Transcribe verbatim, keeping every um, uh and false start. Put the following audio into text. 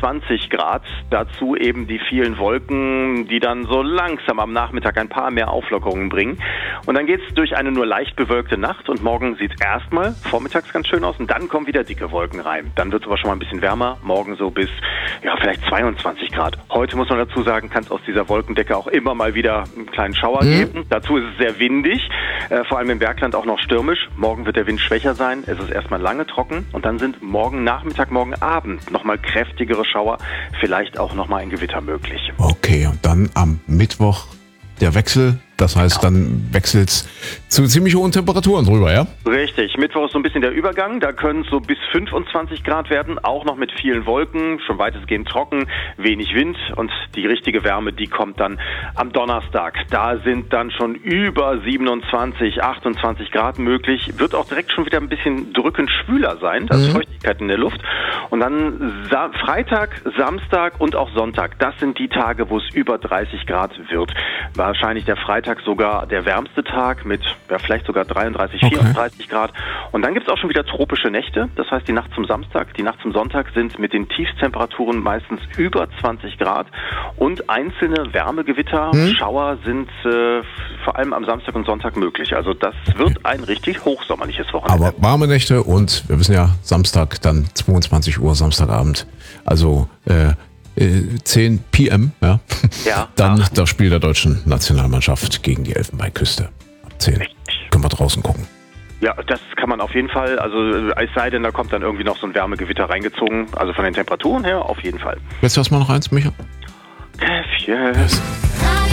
vierundzwanzig Grad. Dazu eben die vielen Wolken, die dann so langsam am Nachmittag ein paar mehr Auflockerungen bringen. Und dann geht's durch eine nur leicht bewölkte Nacht und morgen sieht's erstmal vormittags ganz schön aus und dann kommen wieder dicke Wolken rein. Dann wird's aber schon mal ein bisschen wärmer. Morgen so bis, ja, vielleicht zweiundzwanzig Grad. Heute muss man dazu sagen, kann es aus dieser Wolkendecke auch immer mal wieder einen kleinen Schauer mhm. geben. Dazu ist es sehr windig, äh, vor allem im Bergland auch noch stürmisch. Morgen wird der Wind schwächer sein. Es ist erstmal lange trocken und dann sind morgen Nachmittag, morgen Abend nochmal kräftigere Schauer, vielleicht auch nochmal ein Gewitter möglich. Okay, und dann am Mittwoch der Wechsel. Das heißt, genau. Dann wechselt es zu ziemlich hohen Temperaturen drüber, ja? Richtig. Mittwoch ist so ein bisschen der Übergang. Da können es so bis fünfundzwanzig Grad werden, auch noch mit vielen Wolken, schon weitestgehend trocken, wenig Wind und die richtige Wärme, die kommt dann am Donnerstag. Da sind dann schon über siebenundzwanzig, achtundzwanzig Grad möglich. Wird auch direkt schon wieder ein bisschen drückend schwüler sein. Da ist mhm. Feuchtigkeit in der Luft. Und dann Sa- Freitag, Samstag und auch Sonntag. Das sind die Tage, wo es über dreißig Grad wird. Wahrscheinlich der Freitag sogar der wärmste Tag mit ja, vielleicht sogar dreiunddreißig, okay. vierunddreißig Grad. Und dann gibt es auch schon wieder tropische Nächte. Das heißt, die Nacht zum Samstag, die Nacht zum Sonntag sind mit den Tiefstemperaturen meistens über zwanzig Grad. Und einzelne Wärmegewitter, hm? Schauer sind äh, vor allem am Samstag und Sonntag möglich. Also das wird ein richtig hochsommerliches Wochenende. Aber warme Nächte und wir wissen ja, Samstag dann zweiundzwanzig Uhr, Samstagabend. Also äh, zehn P M, ja. ja Dann ach. das Spiel der deutschen Nationalmannschaft gegen die Elfenbeinküste. Ab zehn. Richtig. Können wir draußen gucken. Ja, das kann man auf jeden Fall. Also es sei denn, da kommt dann irgendwie noch so ein Wärmegewitter reingezogen. Also von den Temperaturen her auf jeden Fall. Jetzt erstmal noch eins, Micha. Käffchen. Yes.